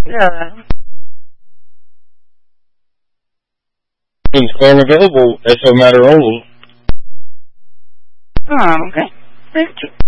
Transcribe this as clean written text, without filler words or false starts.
Yeah. It's call available, SO Matter only. Oh, okay. Thank you.